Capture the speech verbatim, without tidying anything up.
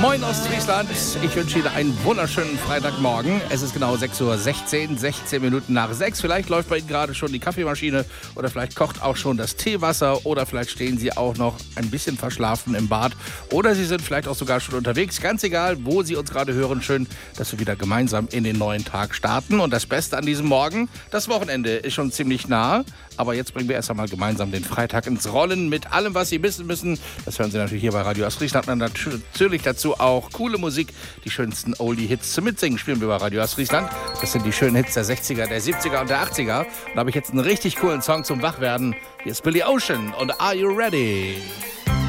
Moin Ostfriesland, ich wünsche Ihnen einen wunderschönen Freitagmorgen. Es ist genau sechs Uhr sechzehn, sechzehn Minuten nach sechs. Vielleicht läuft bei Ihnen gerade schon die Kaffeemaschine oder vielleicht kocht auch schon das Teewasser oder vielleicht stehen Sie auch noch ein bisschen verschlafen im Bad oder Sie sind vielleicht auch sogar schon unterwegs. Ganz egal, wo Sie uns gerade hören, schön, dass wir wieder gemeinsam in den neuen Tag starten. Und das Beste an diesem Morgen, das Wochenende ist schon ziemlich nah. Aber jetzt bringen wir erst einmal gemeinsam den Freitag ins Rollen mit allem, was Sie wissen müssen. Das hören Sie natürlich hier bei Radio Ostfriesland. Und natürlich dazu auch coole Musik. Die schönsten Oldie-Hits zum Mitsingen spielen wir bei Radio Ostfriesland. Das sind die schönen Hits der sechziger, der siebziger und der achtziger. Und da habe ich jetzt einen richtig coolen Song zum Wachwerden. Hier ist Billy Ocean und Are You Ready?